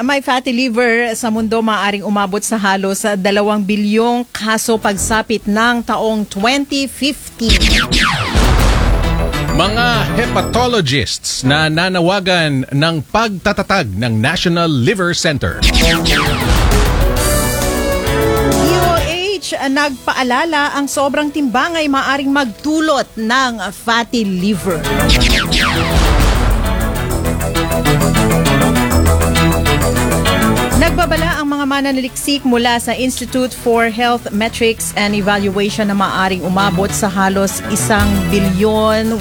may fatty liver sa mundo, maaaring umabot sa halos 2 bilyong kaso pagsapit ng taong 2050. Mga hepatologists na nanawagan ng pagtatatag ng National Liver Center. DOH nagpaalala ang sobrang timbang ay maaaring magdulot ng fatty liver. Nagbabala ang mga mananaliksik mula sa Institute for Health Metrics and Evaluation na maaaring umabot sa halos 1.8 bilyon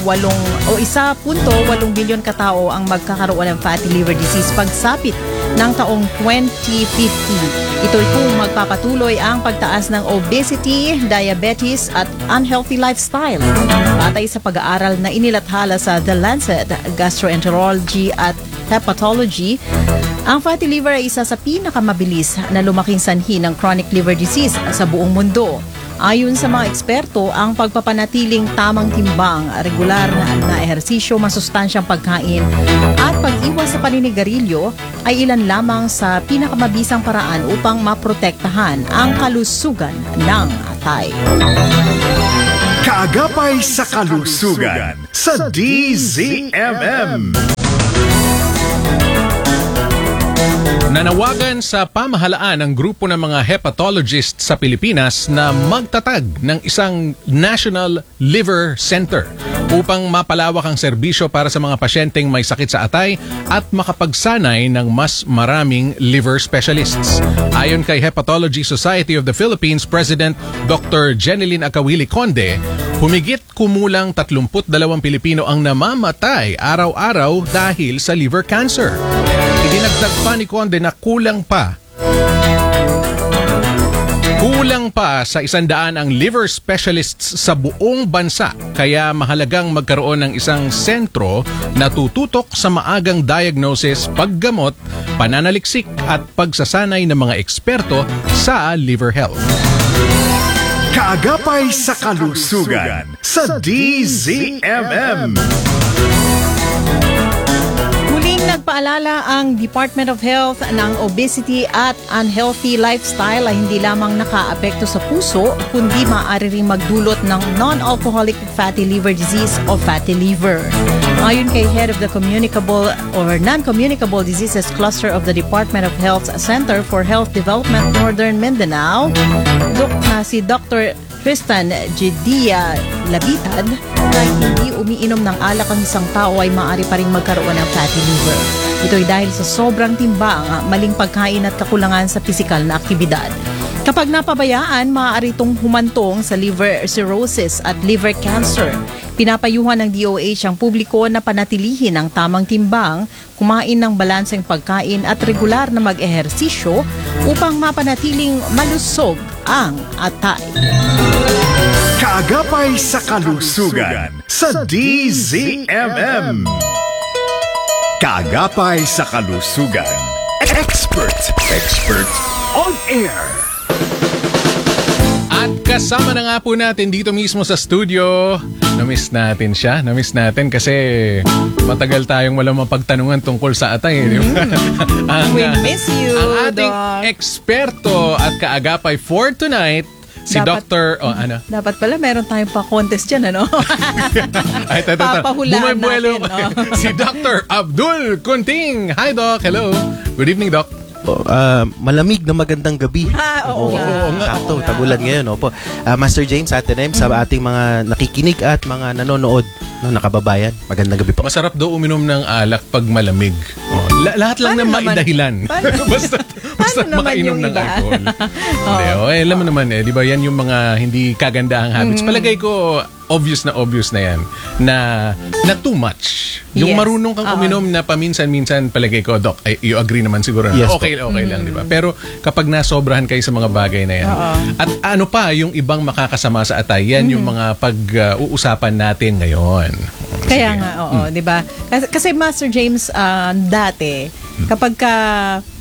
katao ang magkakaroon ng fatty liver disease pagsapit ng taong 2050. Ito'y kung magpapatuloy ang pagtaas ng obesity, diabetes at unhealthy lifestyle. Batay sa pag-aaral na inilathala sa The Lancet Gastroenterology at Hepatology, ang fatty liver ay isa sa pinakamabilis na lumaking sanhi ng chronic liver disease sa buong mundo. Ayon sa mga eksperto, ang pagpapanatiling tamang timbang, regular na ehersisyo, masustansyang pagkain at pag-iwas sa paninigarilyo ay ilan lamang sa pinakamabisang paraan upang maprotektahan ang kalusugan ng atay. Kaagapay sa kalusugan sa DZMM. Nanawagan sa pamahalaan ang grupo ng mga hepatologists sa Pilipinas na magtatag ng isang National Liver Center upang mapalawak ang serbisyo para sa mga pasyenteng may sakit sa atay at makapagsanay ng mas maraming liver specialists. Ayon kay Hepatology Society of the Philippines President Dr. Jeneline Akawili Conde, humigit kumulang 32 Pilipino ang namamatay araw-araw dahil sa liver cancer. Idinagdag pa ni Conde na kulang pa sa 100 ang liver specialists sa buong bansa, kaya mahalagang magkaroon ng isang sentro na tututok sa maagang diagnosis, paggamot, pananaliksik at pagsasanay ng mga eksperto sa liver health. Kaagapay sa kalusugan sa DZMM. Nagpaalala ang Department of Health ng obesity at unhealthy lifestyle ay hindi lamang nakaapekto sa puso, kundi maaari ring magdulot ng non-alcoholic fatty liver disease o fatty liver. Ayon kay Head of the Communicable or Non-Communicable Diseases Cluster of the Department of Health's Center for Health Development Northern Mindanao, si Dr. Tristan Jedia Labitad, kahit hindi umiinom ng alak ang isang tao ay maaari pa rin magkaroon ng fatty liver. Ito'y dahil sa sobrang timbang, maling pagkain at kakulangan sa pisikal na aktibidad. Kapag napabayaan, maaari itong humantong sa liver cirrhosis at liver cancer. Pinapayuhan ng DOH ang publiko na panatilihin ang tamang timbang, kumain ng balanseng pagkain at regular na mag-ehersisyo upang mapanatiling malusog ang atay. Kaagapay sa kalusugan sa DZMM. Kaagapay sa kalusugan. Expert on air. At kasama na nga po natin dito mismo sa studio. Namiss natin siya. Namiss natin kasi matagal tayong walang mapagtanungan tungkol sa atay. Di ba? We miss you, ang ating Doc. eksperto at kaagapay for tonight, si Dr. Dapat pala meron tayong pa-contest dyan, ano? Ay, papahulaan natin. Si Dr. Abdul Kunting. Hi, Doc. Hello. Good evening, Doc. Malamig na magandang gabi. Oo nga. Sakto, tagulan ngayon. Opo. Master James, Atenem, sa ating mga nakikinig at mga nanonood, nakababayan, magandang gabi po. Masarap daw uminom ng alak pag malamig. Lahat lang na maidahilan. Basta makainom ng alcohol. Alam mo naman di ba yan yung mga hindi kagandahang habits. Palagay ko, obvious na yan na too much. Yung marunong kang uminom na paminsan-minsan, palagay ko, Doc, you agree naman siguro na okay lang, di ba? Pero kapag nasobrahan kayo sa mga bagay na yan, at ano pa yung ibang makakasama sa atay, yan yung mga pag-uusapan natin ngayon. Kaya nga, di ba? Kasi Master James, dati, kapag ka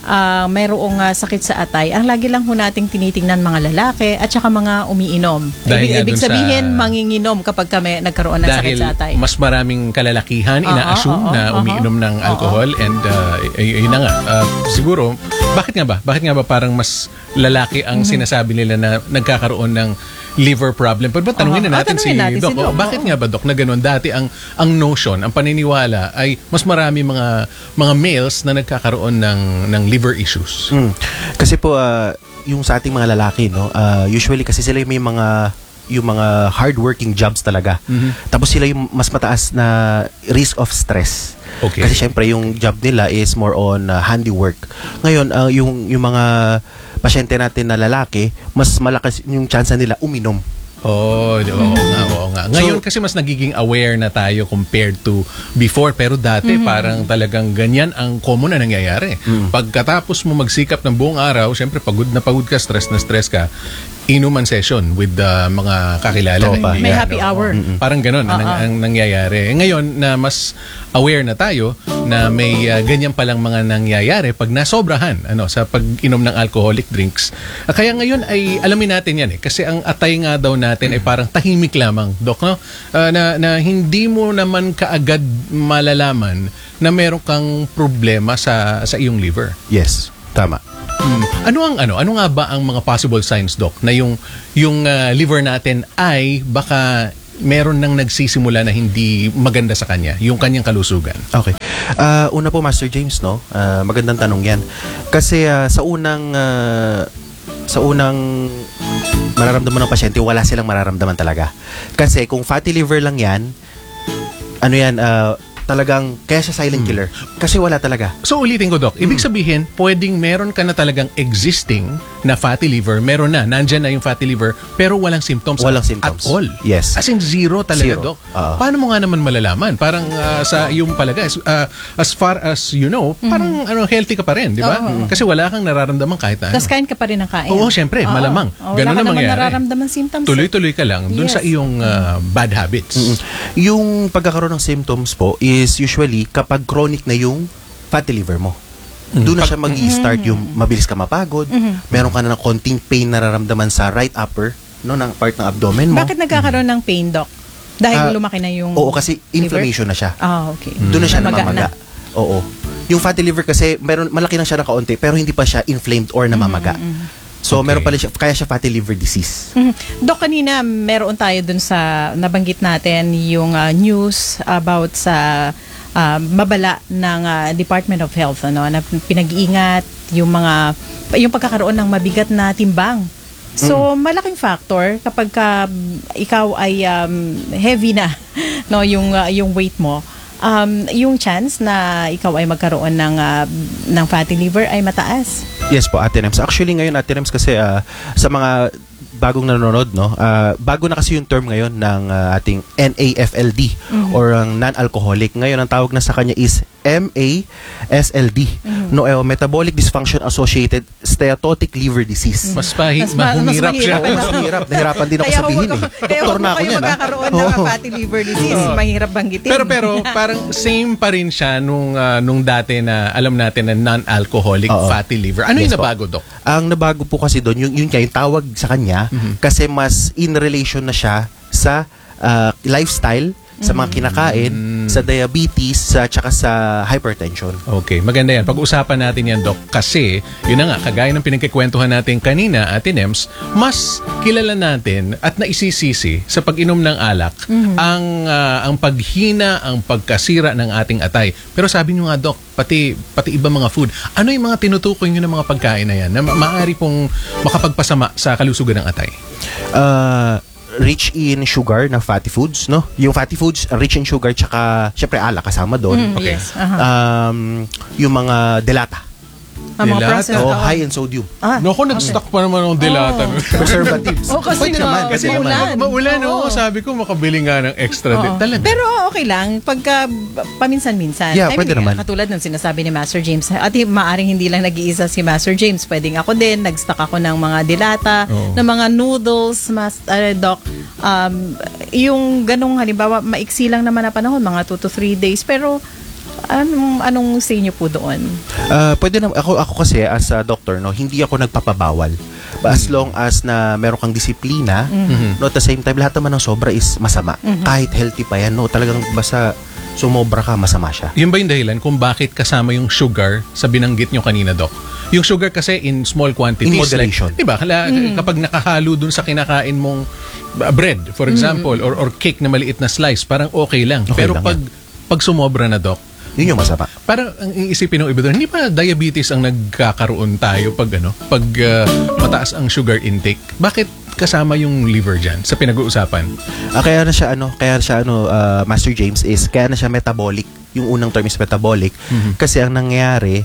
mayroong sakit sa atay, ang lagi lang ho nating tinitingnan mga lalaki at saka mga umiinom. Dahil nga Ibig dun sa- sabihin, manginginom kapag kami nagkaroon ng sakit Dahil sa atay. mas maraming kalalakihan ina-assume na umiinom ng alcohol and yun na nga. Siguro, bakit nga ba parang mas lalaki ang sinasabi nila na nagkakaroon ng liver problem? Pero tanungin na natin si tanungin natin Doc. si Doc, Bakit oo. nga ba, Doc, na ganun? Dati ang notion, ang paniniwala ay mas marami mga males na nagkakaroon ng liver issues. Kasi po yung sa ating mga lalaki, no, usually kasi sila yung mga hardworking jobs talaga. Tapos sila yung mas mataas na risk of stress. Okay. Kasi syempre yung job nila is more on handiwork. Ngayon, yung mga pasyente natin na lalaki, mas malakas yung chance nila uminom. Oo nga. Ngayon kasi mas nagiging aware na tayo compared to before. Pero dati parang talagang ganyan ang common na nangyayari. Pagkatapos mo magsikap ng buong araw, syempre pagod na pagod ka, stress na stress ka, inuman session with mga kakilala. Tropa. Na May kaibigan, happy no? hour. Parang ganun ang nangyayari. Ngayon na mas aware na tayo na may ganyan palang mga nangyayari pag nasobrahan sa pag-inom ng alcoholic drinks. Kaya ngayon ay alamin natin yan kasi ang atay nga daw natin ay parang tahimik lamang, Doc, no? Na hindi mo naman kaagad malalaman na meron kang problema sa iyong liver. Yes, tama. Ano nga ba ang mga possible signs, Doc, na yung liver natin ay baka meron nang nagsisimula na hindi maganda sa kanya, yung kanyang kalusugan? Okay. Una po, Master James, no? Magandang tanong yan. Kasi sa unang mararamdaman ng pasyente, wala silang mararamdaman talaga. Kasi kung fatty liver lang yan, talagang kaya siya silent killer. Kasi wala talaga. So ulitin ko, Doc, ibig sabihin, pwedeng meron ka na talagang existing na fatty liver, meron na, nandyan na yung fatty liver, pero walang symptoms Walang at symptoms. all. Yes. As in zero talaga, Zero. Doc. Paano mo nga naman malalaman? Parang sa iyong palagay, as far as you know, parang healthy ka pa rin, di ba? Kasi wala kang nararamdaman kahit ano. Tapos kain ka pa rin ng kain. Oo, syempre, malamang. Ganun na Wala ka naman mangyayari. nararamdaman symptoms. Tuloy-tuloy ka lang dun Yes. sa iyong bad habits. Yung pagkakaroon ng symptoms po is usually kapag chronic na yung fatty liver mo. Doon na siya mag-i-start yung mabilis ka mapagod, meron ka na ng konting pain nararamdaman sa right upper, no, ng part ng abdomen mo. Bakit nagkakaroon ng pain, Doc? Dahil lumaki na yung Oo, kasi inflammation na siya. Okay. Doon na siya Namaga namamaga. Oo. Yung fatty liver kasi malaki na siya ng kaunti pero hindi pa siya inflamed or namamaga. So meron pala siya, kaya siya fatty liver disease. Doc, kanina meron tayo dun sa nabanggit natin yung news about sa babala ng Department of Health na pinag-iingat yung pagkakaroon ng mabigat na timbang. So malaking factor kapag ikaw ay heavy na no yung weight mo. Yung chance na ikaw ay magkaroon ng fatty liver ay mataas. Yes po, Ate Nems. Actually ngayon, Ate Nems, kasi sa mga bagong nanonood, no, bago na kasi yung term ngayon ng ating NAFLD or ang non-alcoholic. Ngayon, ang tawag na sa kanya is MASLD, no, Metabolic Dysfunction Associated Steatotic Liver Disease. Mas mahirap siya. mahirap. Mas mahirap. Nahirapan din ako sabihin eh. Doktor na ako niyan. magkakaroon ng fatty liver disease. Mahirap banggitin. Pero parang same pa rin siya nung dati na alam natin na non-alcoholic fatty liver. Ano yung Yes po. nabago, Doc? Ang nabago po kasi doon, yung tawag sa kanya, kasi mas in relation na siya sa lifestyle, sa mga kinakain, sa diabetes, tsaka sa hypertension. Okay, maganda yan. Pag-usapan natin yan, Doc. Kasi, yun na nga, kagaya ng pinagkikwentuhan natin kanina, Ate Nems, mas kilala natin at naisisisi sa pag-inom ng alak ang paghina, ang pagkasira ng ating atay. Pero sabi nyo nga, Doc, pati iba mga food, ano yung mga tinutukoy nyo ng mga pagkain na yan na maaari pong makapagpasama sa kalusugan ng atay? Rich in sugar na fatty foods, no? Yung fatty foods, rich in sugar, tsaka syempre alak kasama doon. Okay. Yes. Yung mga delata. Mga Delata. processed. High in sodium. Naku, nag-stock pa naman ng delata. Preservatives. Kasi Pwede naman. kasi Pwede naman. Maulan, no? Sabi ko, makabili nga ng extra din. Talaga. Pero okay lang pagka paminsan-minsan. Yeah, pwede naman. Katulad ng sinasabi ni Master James. At maaring hindi lang nag-iisa si Master James. Pwedeng ako din. Nag-stock ako ng mga dilata, ng mga noodles, Doc. Yung ganong halimbawa, maiksi lang naman na panahon, mga 2 to 3 days. Pero Anong say niyo po doon? Pwede na ako kasi as a doctor, no, hindi ako nagpapabawal. As long as na meron kang disiplina, no, at the same time lahat naman ng sobra is masama. Kahit healthy pa yan, no, talagang basta sumobra ka, masama siya. Yun ba yung dahilan kung bakit kasama yung sugar sa binanggit nyo kanina, Doc? Yung sugar kasi in small quantities. In moderation. Like, diba? Kapag nakahalo dun sa kinakain mong bread, for example, or cake na maliit na slice, parang okay lang. Okay Pero lang pag sumobra na, Doc, Yun yung masama. parang ang iisipin ng iba doon, hindi ba diabetes ang nagkakaroon tayo pag mataas ang sugar intake? Bakit kasama yung liver dyan sa pinag-uusapan? Kaya na siya Master James, is kaya na siya metabolic. Yung unang term is metabolic kasi ang nangyayari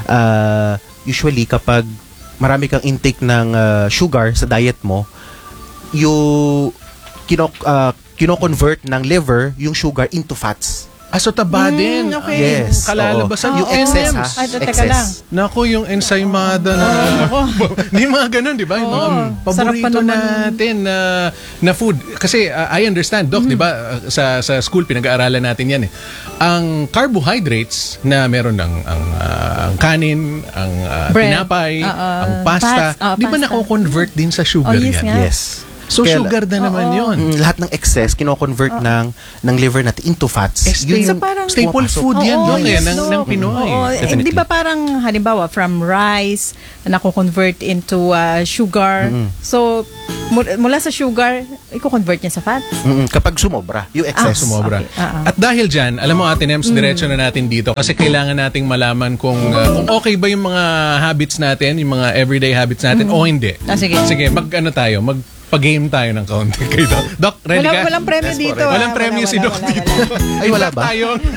usually kapag marami kang intake ng sugar sa diet mo, yung kino-convert ng liver yung sugar into fats. So taba din. Okay. Yes. Kalalabasan Oo. yung excess, ha? enzymes. Ay, teka Excess. lang. Naku, yung enzymada na... Hindi mga ganun, di ba? Yung mga Sarap pa paborito naman. natin na food. Kasi I understand, Doc, di ba? Sa school, pinag-aaralan natin yan eh. Ang carbohydrates na meron ang kanin, ang Bread. tinapay, ang pasta, Fats, di ba pasta. nako-convert din sa sugar yes yan? nga. Yes. So Kaya- sugar na naman yun. Lahat ng excess kino-convert ng liver natin into fats. Yun So yung parang- staple pumapasok. food yan, Oo, Doc, yes, ng Doc. Pinoy. Oo, Definitely. di ba parang halimbawa from rice nako-convert into sugar. So mula sa sugar, i-convert niya sa fats. Kapag sumobra, yung excess. Sumobra. Okay. At dahil dyan, alam mo Ate Nems, diretso na natin dito kasi kailangan nating malaman kung okay ba yung mga habits natin, yung mga everyday habits natin o hindi. Sige. Sige, magpa-game tayo ng kaunti kay Doc. Doc, ready ka? Walang premyo Yes po, dito. ready. Walang premyo si Doc dito. Ay, wala ba?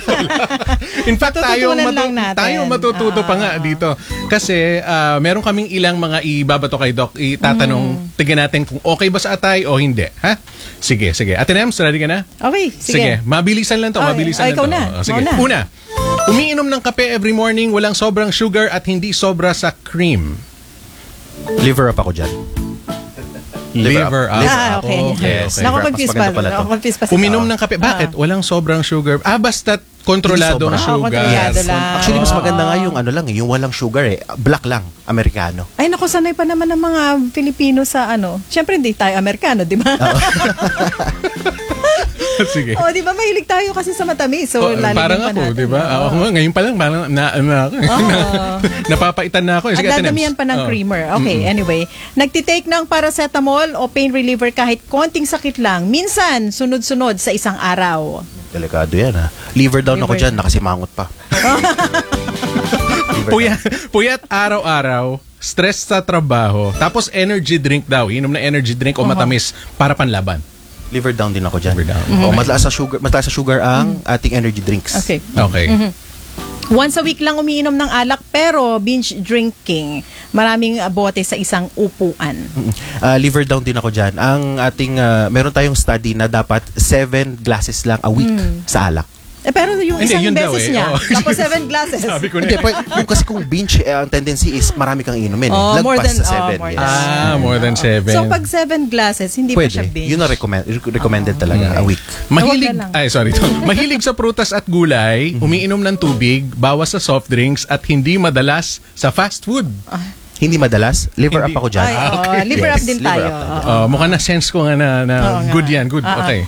In fact, Tututunan lang natin. tayo matututo pa nga dito. Kasi meron kaming ilang mga ibabato kay Doc. Itatanong, tignan natin kung okay ba sa atay o hindi. Ha? Sige. Ate Nems, ready ka na? Okay, sige. Mabilisan lang to. Okay. Mabilisan lang Ikaw to. na. Sige. Mauna. Una, umiinom ng kape every morning, walang sobrang sugar at hindi sobra sa cream. Liver up ako dyan. Liver up. Okay. Yes. Nako-confuse Mas maganda pala to. Nako-confuse pa si Uminom Doc. ng kape. Bakit? Walang sobrang sugar. Basta't kontrolado ang Hindi sobra. sugar. Kontrolado lang. Actually, mas maganda nga yung yung walang sugar Black lang, Amerikano. Ay, naku, sanay pa naman ng mga Pilipino sa Siyempre, hindi tayo Amerikano, di ba? Sige. O, di ba, mahilig tayo kasi sa matamis. So, lalagyan Parang pa ako, natin. di ba? Ako nga, ngayon pa lang, parang napapaitan na ako. At Sige, Ate Nems. dadamihan pa ng creamer. Okay, anyway. Nagtitake ng paracetamol o pain reliever kahit konting sakit lang. Minsan, sunod-sunod sa isang araw. Delikado yan, ha? Liver down ako Liver dyan, nakasimangot pa. Puyat araw-araw, stress sa trabaho, tapos energy drink daw. Inom na energy drink o matamis para panlaban. Liver down din ako dyan. Liver down. O, mataas sa sugar ang ating energy drinks. Okay. Okay. Once a week lang umiinom ng alak pero binge drinking. Maraming bote sa isang upuan. Liver down din ako dyan. Ang ating, meron tayong study na dapat 7 glasses lang a week sa alak. Pero yung Hindi, isang yun daw beses eh. niya, Oo. tapos 7 glasses. Sabi ko na. Hindi, kasi kung binge, ang tendency is marami kang inumin. Oh, more Lagpas than- sa 7. more yes. than- More than 7. So pag 7 glasses, hindi pa siya Pwede. binge. Yun ang recommended talaga a week. Mahilig, Wag na lang. mahilig sa prutas at gulay, umiinom ng tubig, bawas sa soft drinks at hindi madalas sa fast food. Hindi madalas. Liver Hindi. up ako dyan. Liver up din Liver tayo. up tayo. Oo. Mukhang na sense ko nga na Oo nga. good yan. Good. Okay.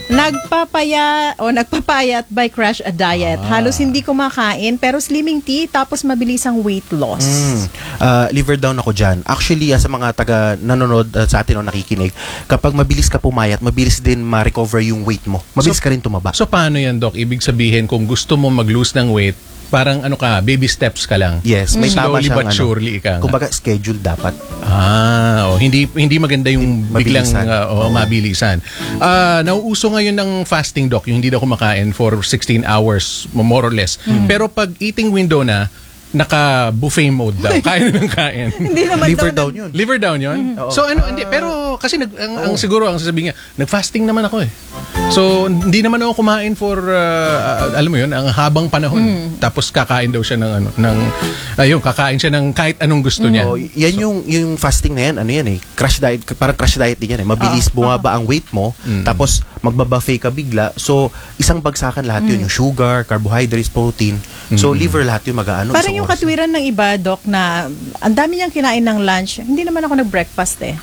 Nagpapayat by Crash a Diet. Halos hindi kumakain pero slimming tea tapos mabilisang weight loss. Liver down ako dyan. Actually, sa mga taga-nanonood sa atin o nakikinig, kapag mabilis ka pumayat, mabilis din ma-recover yung weight mo. Mabilis ka rin tumaba. So paano yan, Doc? Ibig sabihin kung gusto mo mag-lose ng weight, parang baby steps ka lang. Yes, may tama Slowly siyang but surely ika nga. kumbaga schedule dapat. Hindi maganda yung biglang Mabilisan. mabilisan. Nauuso ngayon ng fasting, Doc, yung hindi daw kumakain for 16 hours, more or less. Pero pag eating window na, naka-buffet mode daw. Kain ng kain. Hindi naman Liver daw down yun. Liver down yun? So hindi, pero kasi ang siguro ang sasabihin niya, nag-fasting naman ako eh. So hindi naman ako kumain for alam mo yun, ang habang panahon. Tapos kakain daw siya kakain siya ng kahit anong gusto niya. Oh, yan yung fasting na yan, ano yan eh, crash diet, parang crash diet din yan eh. Mabilis bumaba ang weight mo, tapos magbabuffet ka bigla. So, isang bagsakan lahat yun, yung sugar, carbohydrates, protein. So, liver lahat yun mag-aano. Parang isang yung oras. katwiran ng iba, Doc, na ang dami niyang kinain ng lunch. Hindi naman ako nag-breakfast eh.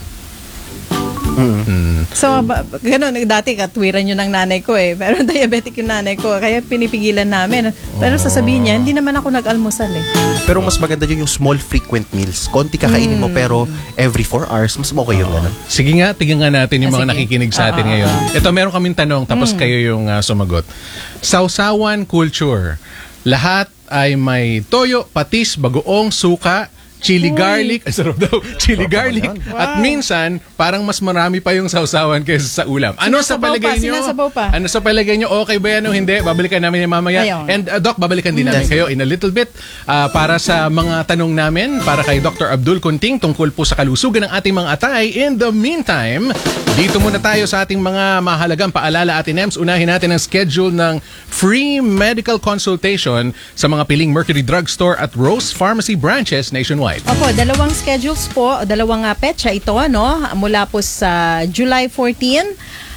So, ganun, dati katwiran yun ng nanay ko eh. Pero diabetic yung nanay ko, kaya pinipigilan namin. Pero sasabihin niya, hindi naman ako nag-almusal eh. Pero mas maganda yun yung small frequent meals. Konti kakainin mo, pero every 4 hours, mas okay yung ganun. Sige nga, tingnan nga natin yung mga Sige. nakikinig sa atin ngayon. Ito, meron kaming tanong, tapos kayo yung sumagot. Sausawan culture. Lahat ay may toyo, patis, bagoong, suka, chili garlic, ay sarap daw, chili garlic. At minsan, parang mas marami pa yung sausawan kaysa sa ulam. Ano sa Sinasabaw palagay pa, nyo? sinasabaw pa. Ano sa palagay nyo? Okay ba yan o hindi? Babalikan namin yung mamaya. Ayun. And Doc, babalikan din namin kayo in a little bit para sa mga tanong namin, para kay Dr. Abdul Kunting tungkol po sa kalusugan ng ating mga atay. In the meantime, dito muna tayo sa ating mga mahalagang paalala, Ate Nems. Unahin natin ang schedule ng free medical consultation sa mga piling Mercury Drugstore at Rose Pharmacy branches nationwide. Opo, dalawang schedules po, dalawang petsa ito, no? Mula po sa July 14,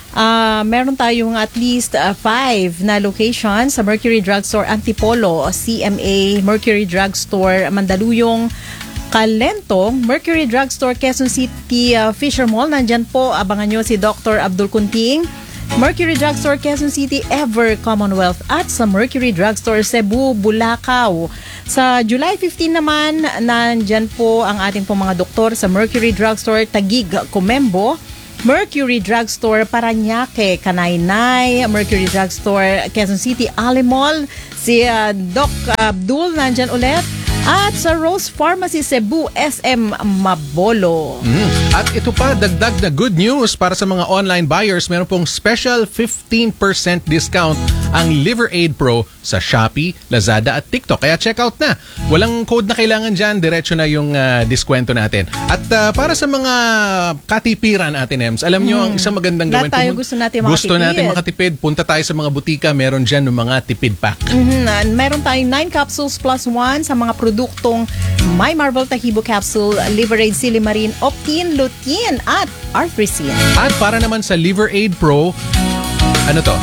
meron tayong at least 5 na locations sa Mercury Drugstore Antipolo, CMA, Mercury Drugstore Mandaluyong, Kalentong, Mercury Drugstore Quezon City, Fisher Mall. Nandyan po, abangan nyo si Dr. Abdul Kunting. Mercury Drugstore Quezon City, Ever Commonwealth at sa Mercury Drugstore Cebu, Bulacau. Sa July 15 naman, nandyan po ang ating pong mga doktor sa Mercury Drugstore Taguig, Comembo, Mercury Drugstore Parañaque, Kanaynay, Mercury Drugstore Quezon City, Alimol, si Doc Abdul nandyan ulit, at sa Rose Pharmacy Cebu, SM Mabolo. At ito pa, dagdag na good news para sa mga online buyers. Meron pong special 15% discount ang Liver Aid Pro sa Shopee, Lazada at TikTok. Kaya check out na. Walang code na kailangan dyan. Diretso na yung diskwento natin. At para sa mga katipiran, Ate Nems, alam nyo ang isang magandang Lahat gawin. tayo gusto natin makatipid. Gusto natin makatipid. Punta tayo sa mga butika. Meron dyan ng mga tipid pack. Meron tayong 9 capsules plus 1 sa mga produktong My Marvel Tahibo Capsule, Liver Aid Silimarin, Optin, Lutein at Arthrisin. At para naman sa Liver Aid Pro, ano to?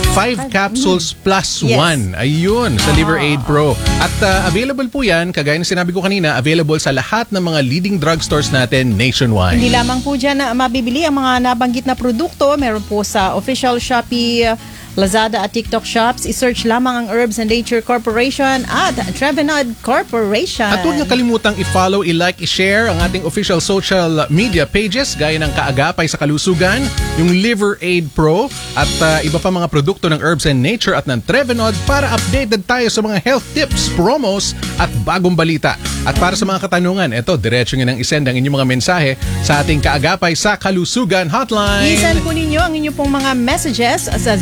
5 capsules plus Yes. 1. Ayun, sa Liver Aid Pro. At available po yan, kagaya na sinabi ko kanina, available sa lahat ng mga leading drugstores natin nationwide. Hindi lamang po dyan na mabibili ang mga nabanggit na produkto. Meron po sa official Shopee, Lazada at TikTok shops. I-search lamang ang Herbs and Nature Corporation at Trevenod Corporation. At huwag niyo kalimutang i-follow, i-like, i-share ang ating official social media pages gaya ng Kaagapay sa Kalusugan, yung Liver Aid Pro at iba pa mga produkto ng Herbs and Nature at ng Trevenod para updated tayo sa mga health tips, promos at bagong balita. At para sa mga katanungan, eto, diretso nyo nang isend ang inyong mga mensahe sa ating Kaagapay sa Kalusugan hotline. I-send po ninyo ang inyong pong mga messages sa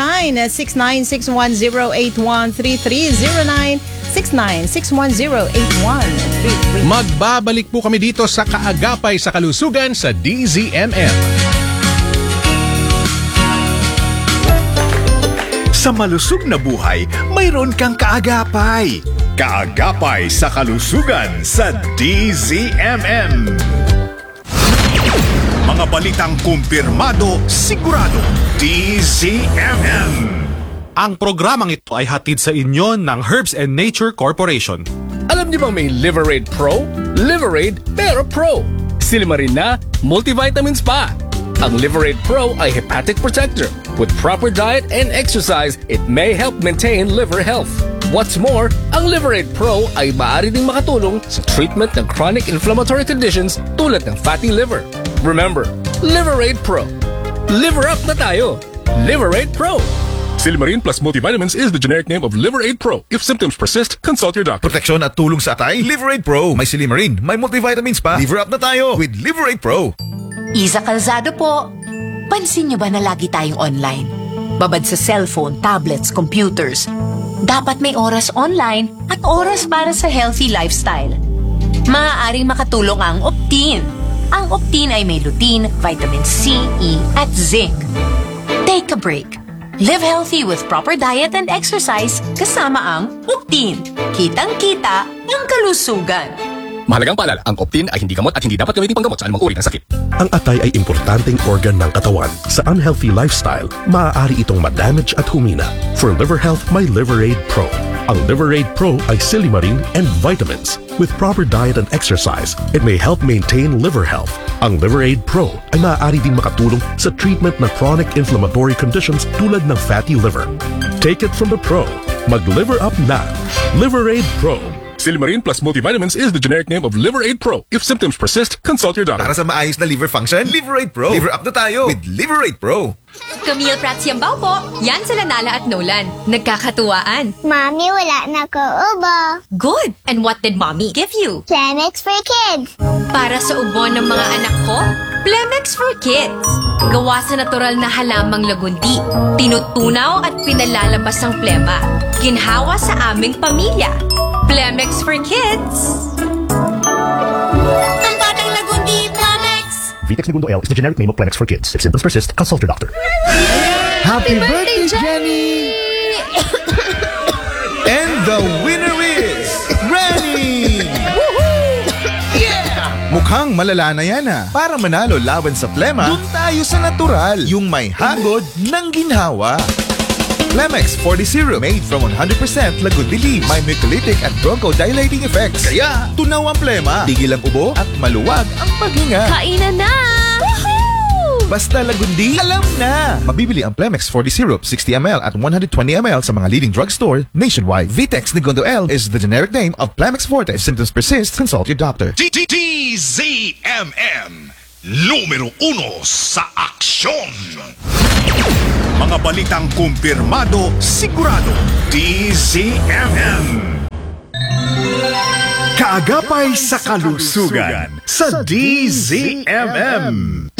0969-610-8133, 0969-610-8133. Magbabalik po kami dito sa Kaagapay sa Kalusugan sa DZMM. Sa malusog na buhay, mayroon kang kaagapay. Kaagapay sa kalusugan sa DZMM. Mga balitang kumpirmado, sigurado. DZMM. Ang programang ito ay hatid sa inyo ng Herbs and Nature Corporation. Alam niyo bang may Liver Aid Pro? Liver Aid pero Pro. Silimarin na, multivitamins pa. Ang Liver Aid Pro ay hepatic protector. With proper diet and exercise, it may help maintain liver health. What's more, ang Liver Aid Pro ay maaari ding makatulong sa treatment ng chronic inflammatory conditions tulad ng fatty liver. Remember, Liver Aid Pro. Liver up na tayo. Liver Aid Pro. Silimarin plus multivitamins is the generic name of Liver Aid Pro. If symptoms persist, consult your doctor. Proteksyon at tulong sa atay, Liver Aid Pro. May Silimarin, may multivitamins pa. Liver up na tayo with Liver Aid Pro. Isa Calzado po. Pansin niyo ba na lagi tayong online? Babad sa cellphone, tablets, computers. dapat may oras online at oras para sa healthy lifestyle. Maaaring makatulong ang Optin. Ang Optin ay may lutein, vitamin C, E, at zinc. Take a break. Live healthy with proper diet and exercise kasama ang Optin. Kitang-kita ang kalusugan. Mahalagang paalala, ang Optin ay hindi gamot at hindi dapat gamitin panggamot sa anumang uri ng sakit. Ang atay ay importanteng organ ng katawan. Sa unhealthy lifestyle, maaari itong ma-damage at humina. For liver health, may Liveraid Pro. Ang Liveraid Pro ay silimarin and vitamins. With proper diet and exercise, it may help maintain liver health. Ang Liveraid Pro ay maaari din makatulong sa treatment ng chronic inflammatory conditions tulad ng fatty liver. Take it from the pro. Mag-liver up na. Liveraid Pro. Silimarin plus multivitamins is the generic name of Liveraid Pro. If symptoms persist, consult your doctor. Para sa maayos na liver function, Liveraid Pro. Liver up na tayo with Liveraid Pro. Camille Prats Yambaw po. Yan sila Nala at Nolan. Nagkakatuwaan. Mommy, wala na ko ubo. Good! And what did Mommy give you? Plemex for kids. Para sa ubo ng mga anak ko, Plemex for Kids. Gawa sa natural na halamang lagundi. Tinutunaw at pinalalabas ang plema. Ginhawa sa aming pamilya. Plemex for Kids. Ang batang lagundi, Plemex. Vitex Segundo L is the generic name of Plemex for kids. If symptoms persist, consult your doctor. Happy birthday, Jenny! And the winner is Granny! Mukhang malala na yan ha. Para manalo laban sa plema, dun tayo sa natural, yung may hagod ng ginhawa. Plemex 40 Syrup made from 100% lagundi leaves. May mucolytic at bronchodilating effects. Kaya, tunaw ang plema, tigil ang ubo at maluwag ang paghinga. Kainan na! Woohoo! Basta lagundi, alam na! Mabibili ang Plemex 40 Syrup 60 ml at 120 ml sa mga leading drugstore nationwide. Vitex Segundo L is the generic name of Plemex Forte. If symptoms persist, consult your doctor. DZMM Numero 1 sa aksyon. Mga balitang kumpirmado, sigurado. DZMM. Kaagapay sa kalusugan sa DZMM.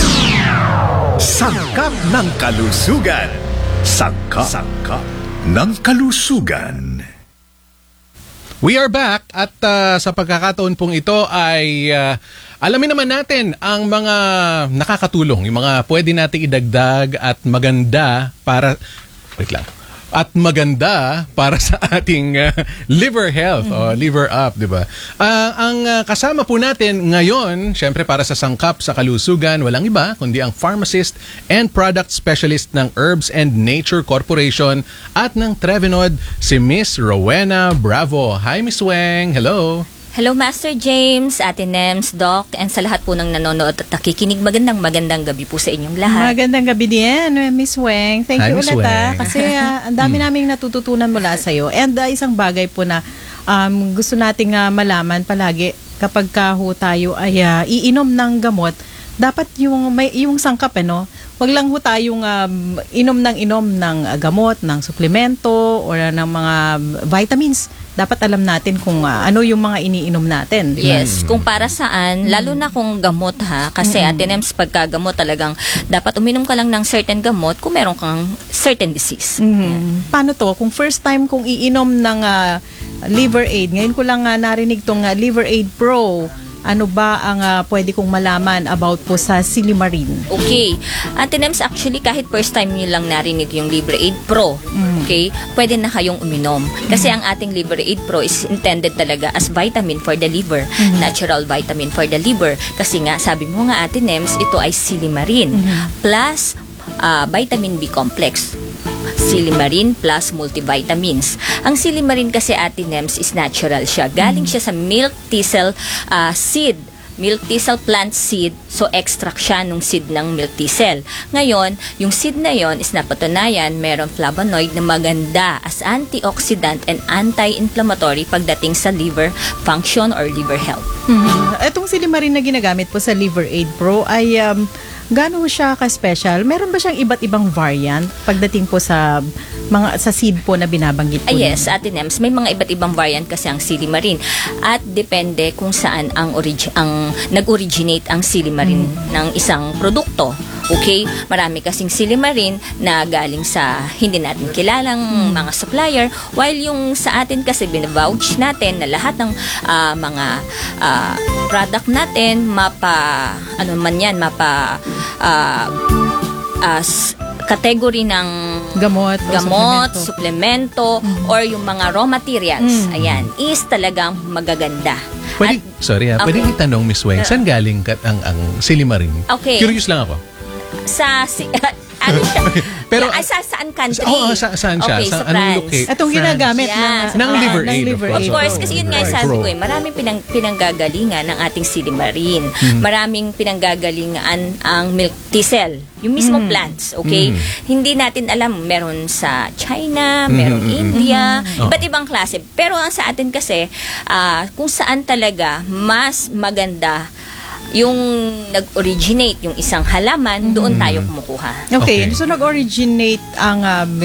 Sangkap ng kalusugan. Sangkap ng kalusugan. We are back at sa pagkakataon pong ito ay alamin naman natin ang mga nakakatulong, yung mga pwede nating idagdag at maganda para sa ating liver health o liver up, di ba? Ang kasama po natin ngayon, syempre para sa sangkap sa kalusugan, walang iba kundi ang pharmacist and product specialist ng Herbs and Nature Corporation at ng Trevenod, si Miss Rowena Bravo. Hi, Miss Weng. Hello. Hello, Master James, Ate Nems, Doc, and sa lahat po ng nanonood at nakikinig. Magandang gabi po sa inyong lahat. Magandang gabi din, Miss Weng. Thank you ulit kasi ang dami naming natututunan mula sa iyo. And isang bagay po na gusto nating malaman palagi kapag tayo ay iinom ng gamot, dapat yung sangkap, wag lang ho tayong inom ng gamot, ng suplemento or ng mga vitamins. Dapat alam natin kung ano yung mga iniinom natin. Yes, kung para saan, lalo na kung gamot ha, kasi Ate Nems, pagka gamot talagang dapat uminom ka lang ng certain gamot kung meron kang certain disease. Paano to? Kung first time kong iinom ng Liveraid, ngayon ko lang narinig tong Liveraid Pro, ano ba ang pwede kong malaman about po sa Silimarin? Okay. Ate Nems, actually, kahit first time nyo lang narinig yung Liveraid Pro, okay, pwede na kayong uminom. Kasi ang ating Liveraid Pro is intended talaga as vitamin for the liver. Natural vitamin for the liver. Kasi nga, sabi mo nga, Ate Nems, ito ay Silimarin. Plus, vitamin B complex. Silimarin plus multivitamins. Ang Silimarin kasi, Ate Nems, is natural siya. Galing siya sa milk thistle seed. Milk thistle plant seed. So, extract siya nung seed ng milk thistle. Ngayon, yung seed na yon is napatunayan meron flavonoid na maganda as antioxidant and anti-inflammatory pagdating sa liver function or liver health. Itong Silimarin na ginagamit po sa Liveraid Pro ay gaano siya ka-special? Meron ba siyang iba't ibang variant pagdating po sa seed po na binabanggit po? Yes, Ate Nems, may mga iba't ibang variant kasi ang Silimarin at depende kung saan ang nag-originate ang Silimarin ng isang produkto. Okay? Marami kasing silimarin na galing sa hindi natin kilalang mga supplier, while yung sa atin kasi binavouch natin na lahat ng mga product natin category ng gamot, suplemento, or yung mga raw materials, ayan, is talagang magaganda. Pwede, pwede itanong, Miss Weng, saan galing ang silimarin? Okay. Curious lang ako. Pero saan country? Oo, saan siya? Okay, sa anong France. locate? Itong ginagamit ng Liver Aid. Of course, kasi yun nga sabi ko maraming pinanggagalingan ng ating silimarin. Maraming pinanggagalingan ang milk thistle. Yung mismo plants, okay? Hindi natin alam, meron sa China, meron India, iba't ibang klase. Pero ang sa atin kasi, kung saan talaga mas maganda yung nag-originate yung isang halaman, doon tayo kumukuha. Okay. So nag-originate ang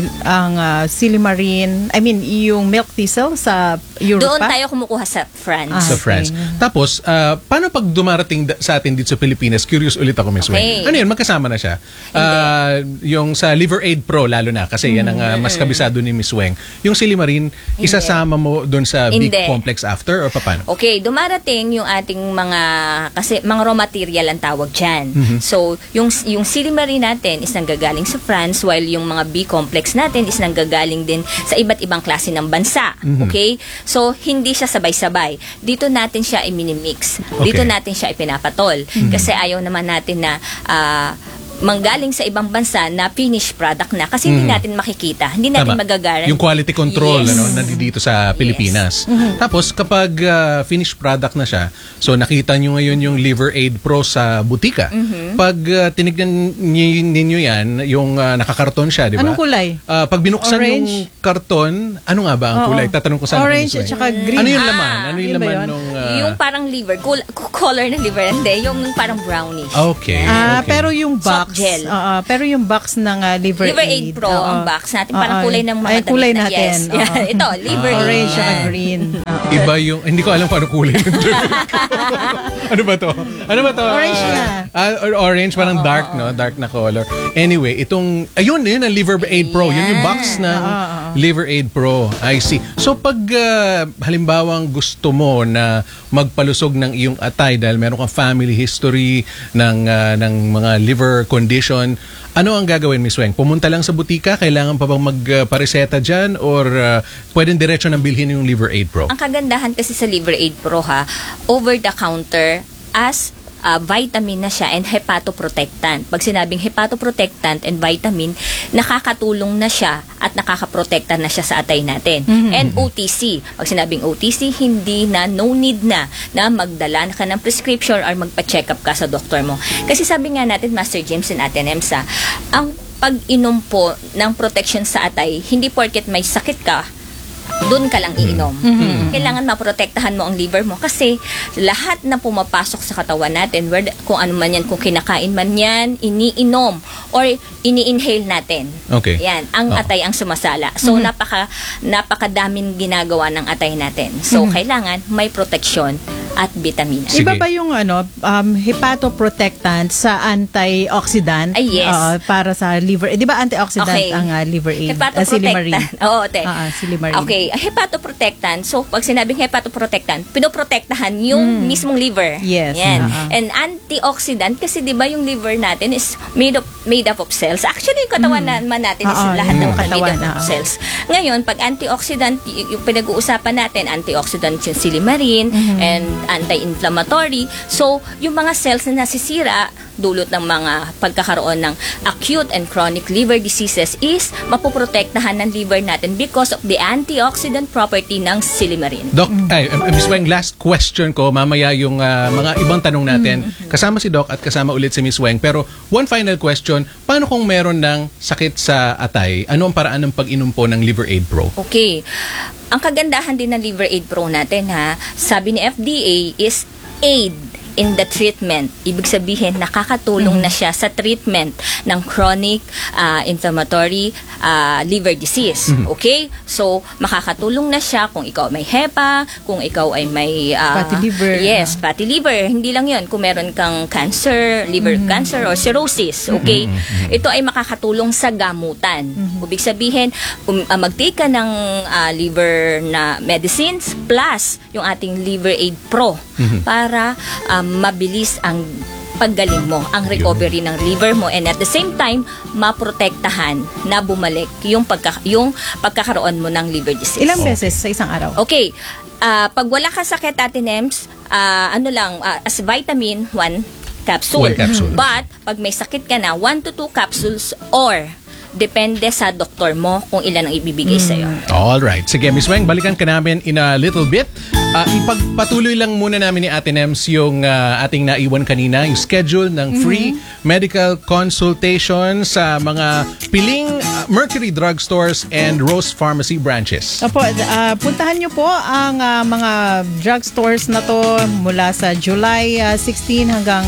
silimarin, yung milk thistle sa Europe. Doon tayo kumukuha sa France. Sa France. Tapos, paano pag dumarating sa atin dito sa Pilipinas? Curious ulit ako, Miss Weng. Ano yun? Magkasama na siya. Yung sa Liver Aid Pro, lalo na, kasi yan ang mas kabisado ni Miss Weng. Yung silimarin, isasama mo doon sa big complex after or paano? Okay, dumarating yung ating kasi mga raw material ang tawag dyan. So, yung silimarin natin is nanggagaling sa France, while yung mga B-complex natin is nanggagaling din sa iba't ibang klase ng bansa. Okay? So, hindi siya sabay-sabay. Dito natin siya i-minimix. Dito natin siya ipinapatol. Kasi ayaw naman natin na manggaling sa ibang bansa na finished product na kasi hindi natin makikita, hindi natin magagaran. Yung quality control nandito sa Pilipinas. Tapos kapag finished product na siya, so nakita nyo ngayon yung Liver Aid Pro sa butika. Pag tinignan ninyo yan, yung nakakarton siya, di ba? Anong kulay? Pag binuksan yung karton, ano nga ba ang kulay? Tatanong ko sa orange at saka green. Ano yung laman? Ano yung laman nung yung parang liver, color na liver, hindi, yung parang brownish. Okay. Pero yung box gel. Pero yung box ng Liver Aid Pro, ang box natin, parang kulay ng mga kulay damit natin. Yes. Ito, Liver Aid. Orange at green. Iba yung, hindi ko alam paano kulay. Ano ba to? Orange na. Orange, parang dark, no? Dark na color. Anyway, yun ang Liver Aid Pro. Yun yung box ng Liver Aid Pro. I see. So, pag halimbawang gusto mo na magpalusog ng iyong atay dahil meron kang family history ng mga liver condition, ano ang gagawin, Miss Weng? Pumunta lang sa butika? Kailangan pa bang magpareseta dyan? Or pwedeng diretso nang bilhin yung Liver Aid Pro? Ang kagandahan kasi sa Liver Aid Pro over the counter as vitamin na siya and hepatoprotectant. Pag sinabing hepatoprotectant and vitamin, nakakatulong na siya at nakakaprotekta na siya sa atay natin. And OTC. Pag sinabing OTC, hindi na, no need na magdala ka ng prescription or magpa-check up ka sa doktor mo. Kasi sabi nga natin, Master James and Ate Nemsa, ang pag-inom po ng protection sa atay, hindi porket may sakit ka, doon ka lang iinom. Kailangan maprotektahan mo ang liver mo kasi lahat na pumapasok sa katawan natin, kung ano man yan, kung kinakain man yan, iniinom or ini-inhale natin. Okay. Yan, ang atay ang sumasala. So, napakadaming ginagawa ng atay natin. So, kailangan may proteksyon at vitamina. Iba ba yung hepatoprotectant sa antioxidant? Yes. Para sa liver. Di ba antioxidant ang Liver Aid? Hepatoprotectant. Oo, silimarin. Okay, hepatoprotectant. So, pag sinabing hepatoprotectant, pinoprotektahan yung mismong liver. Yes. Yan. And antioxidant, kasi di ba yung liver natin is made up of cells. Actually, yung katawan naman natin is lahat ng made up of cells. Ngayon, pag antioxidant, yung pinag-uusapan natin, antioxidant yung silimarin and anti-inflammatory. So, yung mga cells na nasisira dulot ng mga pagkakaroon ng acute and chronic liver diseases is mapoprotektahan ng liver natin because of the antioxidant property ng silimarin. Doc, Ms. Weng, last question ko, mamaya yung mga ibang tanong natin. Kasama si Doc at kasama ulit si Ms. Weng. Pero one final question, paano kung meron ng sakit sa atay? Ano ang paraan ng pag-inom po ng Liver Aid Pro? Okay. Ang kagandahan din ng Liver Aid Pro natin sabi ni FDA is aid in the treatment. Ibig sabihin, nakakatulong na siya sa treatment ng chronic inflammatory liver disease. Okay? So, makakatulong na siya kung ikaw may HEPA, kung ikaw ay may fatty liver. Yes, fatty liver. Hindi lang yun. Kung meron kang cancer, liver cancer or cirrhosis. Okay? Ito ay makakatulong sa gamutan. Ibig sabihin, mag-take ka ng liver na medicines plus yung ating Liver Aid Pro para mabilis ang paggaling mo, ang recovery ng liver mo, and at the same time maprotektahan na bumalik yung pagkakaroon mo ng liver disease. Ilang beses sa isang araw? Okay. Pag wala ka sakit, Ate Nems, as vitamin, 1 capsule. 1 capsule. But pag may sakit ka na, 1 to 2 capsules or depende sa doktor mo kung ilan ang ibibigay sa'yo. Alright. Sige, Miss Weng, balikan ka namin in a little bit. Ipagpatuloy lang muna namin ni Ate Nems yung ating naiwan kanina, yung schedule ng free medical consultation sa mga piling Mercury Drugstores and Rose Pharmacy branches. Opo, puntahan nyo po ang mga drugstores na to mula sa July 16 hanggang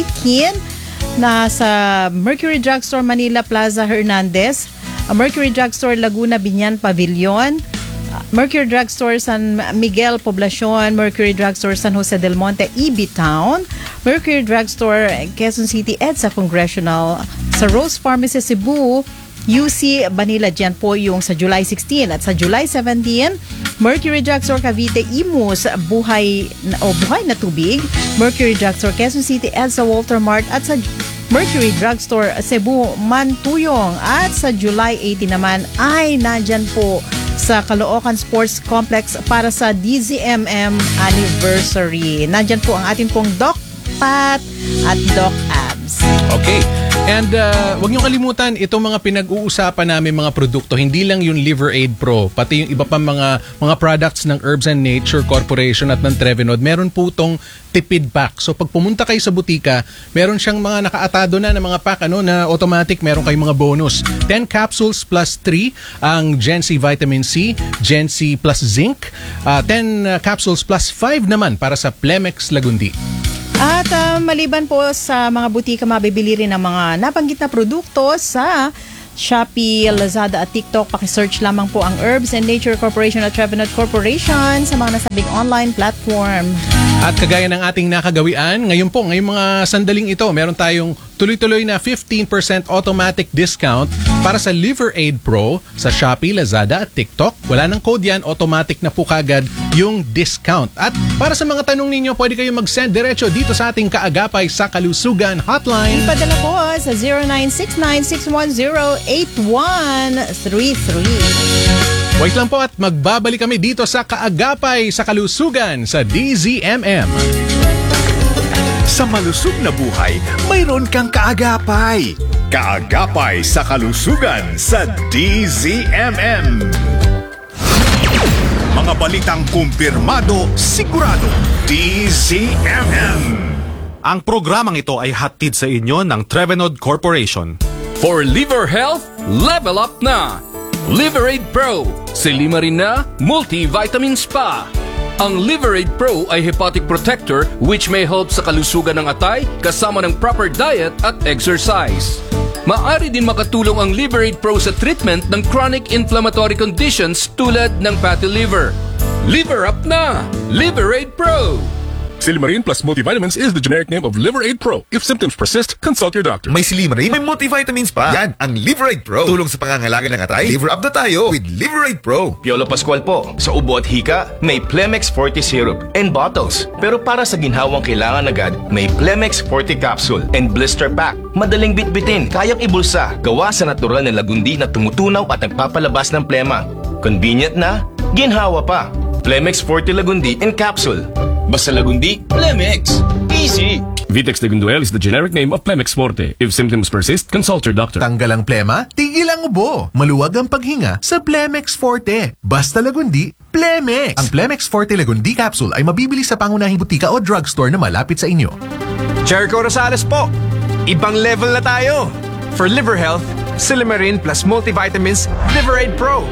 18. Nasa Mercury Drugstore Manila Plaza Hernandez, Mercury Drugstore Laguna Binyan Pavilion, Mercury Drugstore San Miguel Poblacion, Mercury Drugstore San Jose del Monte EB Town, Mercury Drugstore Quezon City EDSA Congressional, sa Rose Pharmacy Cebu, UC Manila, dyan po yung sa July 16. At sa July 17, Mercury Drugstore Cavite Imus, buhay na tubig, Mercury Drugstore Quezon City EDSA Walter Mart, at sa Mercury Drugstore Cebu Mantuyong. At sa July 18 naman ay nandyan po sa Caloocan Sports Complex para sa DZMM anniversary. Nandyan po ang ating pong Doc Pat at Doc Abs. Okay. And wag niyo kalimutan, itong mga pinag-uusapan namin mga produkto, hindi lang yung Liver Aid Pro, pati yung iba pa mga products ng Herbs and Nature Corporation at ng Trevenod, meron po itong tipid pack. So pag pumunta kayo sa butika, meron siyang mga nakaatado na mga pack na automatic, meron kayong mga bonus. 10 capsules plus 3 ang Gen C Vitamin C, Gen C plus Zinc, 10 capsules plus 5 naman para sa Plemex Lagundi. At maliban po sa mga butika, mabibili rin ang mga nabanggit na produkto sa Shopee, Lazada at TikTok. Pakisearch lamang po ang Herbs and Nature Corporation at Trevenod Corporation sa mga nasabing online platform. At kagaya ng ating nakagawian, ngayong mga sandaling ito, meron tayong tuloy-tuloy na 15% automatic discount para sa Liver Aid Pro sa Shopee, Lazada at TikTok. Wala nang code yan, automatic na po kagad yung discount. At para sa mga tanong ninyo, pwede kayo mag-send diretso dito sa ating Kaagapay sa Kalusugan hotline. Ipadala po sa 0969-610-8133. Wait lang po at magbabalik kami dito sa Kaagapay sa Kalusugan sa DZMM. Sa malusog na buhay, mayroon kang kaagapay. Kaagapay sa kalusugan sa DZMM. Mga balitang kumpirmado, sigurado. DZMM. Ang programang ito ay hatid sa inyo ng Trevenod Corporation. For liver health, level up na! Liver Aid Pro, Silimarin na multivitamin spa. Ang Liver Aid Pro ay hepatic protector which may help sa kalusugan ng atay kasama ng proper diet at exercise. Maaari din makatulong ang Liver Aid Pro sa treatment ng chronic inflammatory conditions tulad ng fatty liver. Liver up na! Liver Aid Pro! Silimarin plus multivitamins is the generic name of Liver Aid Pro. If symptoms persist, consult your doctor. May Silimarin, may multivitamins pa. Yan, ang Liver Aid Pro. Tulong sa pangangalaga ng atay. Liver up na tayo with Liver Aid Pro. Piolo Pascual po. Sa ubo at hika, may Plemex Forte Syrup and bottles. Pero para sa ginhawang kailangan agad, may Plemex Forte Capsule and Blister Pack. Madaling bitbitin, kayang ibulsa. Gawa sa natural na lagundi na tumutunaw at nagpapalabas ng plema. Convenient na, ginhawa pa. Plemex Forte Lagundi in Capsule. Basta Lagundi, Plemex. Easy! Vitex Lagunduel is the generic name of Plemex Forte. If symptoms persist, consult your doctor. Tanggal ang plema, tigil ang ubo. Maluwag ang paghinga sa Plemex Forte. Basta Lagundi, Plemex. Ang Plemex Forte Lagundi Capsule ay mabibili sa pangunahing butika o drugstore na malapit sa inyo. Jericho Rosales po. Ibang level na tayo. For liver health, Silimarin plus multivitamins, Liver Aid Pro.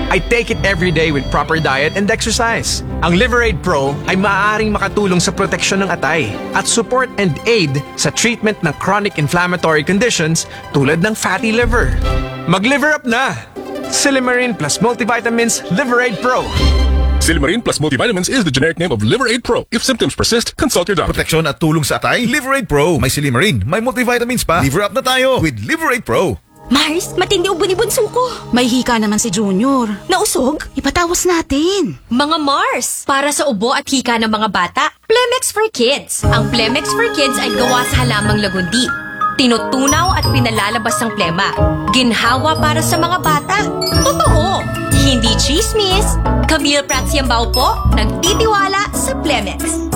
I take it every day with proper diet and exercise. Ang Liverade Pro ay maaaring makatulong sa proteksyon ng atay at support and aid sa treatment ng chronic inflammatory conditions tulad ng fatty liver. Mag-liver up na! Silimarin plus multivitamins Liverade Pro. Silimarin plus multivitamins is the generic name of Liverade Pro. If symptoms persist, consult your doctor. Proteksyon at tulong sa atay, Liverade Pro. May Silimarin, may multivitamins pa. Liver up na tayo with Liverade Pro. Mars, matindi ubo ni bunso ko. May hika naman si Junior. Nausog? Ipatawas natin. Mga Mars, para sa ubo at hika ng mga bata, Plemex for Kids. Ang Plemex for Kids ay gawa sa halamang lagundi. Tinutunaw at pinalalabas ng plema. Ginhawa para sa mga bata. Totoo! Hindi chismis. Camille Pratsiambao po, nagtitiwala sa Plemex.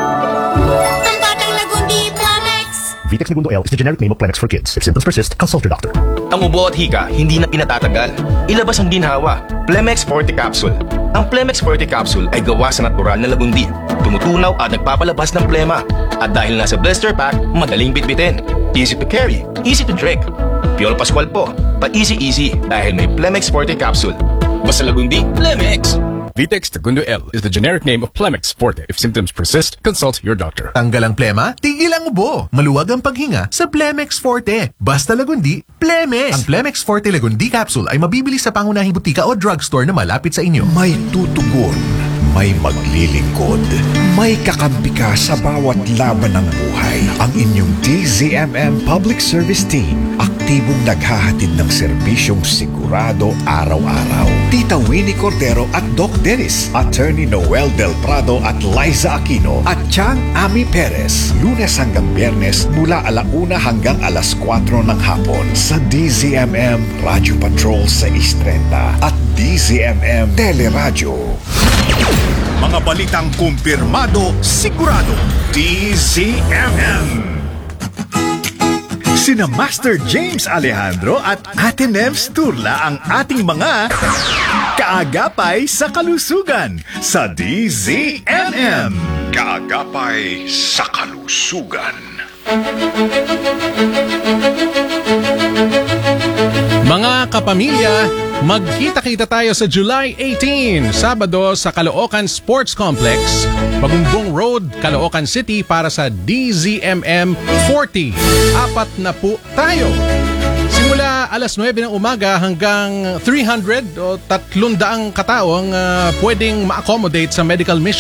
Ang batang lagundi, Plemex! Vitex Segundo L is the generic name of Plemex for kids. If symptoms persist, consult your doctor. Ang ubo at hika, hindi na pinatatagal. Ilabas ang ginhawa. Plemex Forte Capsule. Ang Plemex Forte Capsule ay gawa sa natural na lagundi. Tumutunaw at nagpapalabas ng plema. At dahil nasa blister pack, madaling bitbitin. Easy to carry, easy to drink. Piolo Pascual po, pa-easy dahil may Plemex Forte Capsule. Basta lagundi, Plemex! Vitex Segundo L is the generic name of Plemex Forte. If symptoms persist, consult your doctor. Tanggal ang plema, tigil ang ubo. Maluwag ang paghinga sa Plemex Forte. Basta lagundi, Plemex. Ang Plemex Forte Lagundi Capsule ay mabibili sa pangunahing butika o drugstore na malapit sa inyo. May tutugon, may maglilingkod, may kakampi ka sa bawat laban ng buhay. Ang inyong DZMM Public Service Team, aktibong naghahatid ng serbisyong sigurado araw-araw. Tita Winnie Cordero at Doc Dennis, Attorney Noel Del Prado at Liza Aquino, at Chang Ami Perez, Lunes hanggang Biyernes mula 1:00 hanggang 4:00 ng hapon sa DZMM Radio Patrol 630 at DZMM Teleradyo. Mga balitang kumpirmado, sigurado, DZMM. Sina Master James Alejandro at Ate Nems Turla ang ating mga kaagapay sa kalusugan sa DZMM. Kaagapay sa kalusugan. Mga kapamilya, magkita-kita tayo sa July 18, Sabado sa Caloocan Sports Complex, Magumbong Road, Caloocan City para sa DZMM 40. Apat na po tayo. Simula 9:00 ng umaga hanggang 300 o 300 katao ang pwedeng ma-accommodate sa medical mission.